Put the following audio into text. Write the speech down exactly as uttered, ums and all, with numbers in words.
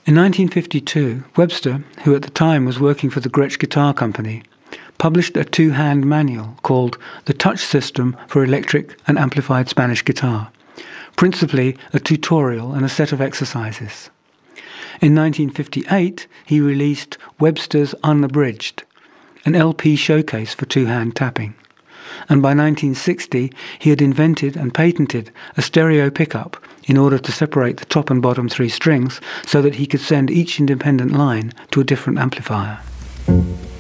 In nineteen fifty-two, Webster, who at the time was working for the Gretsch Guitar Company, published a two-hand manual called The Touch System for Electric and Amplified Spanish Guitar, principally a tutorial and a set of exercises. In nineteen fifty-eight, he released Webster's Unabridged, an L P showcase for two-hand tapping. And by nineteen sixty, he had invented and patented a stereo pickup in order to separate the top and bottom three strings so that he could send each independent line to a different amplifier.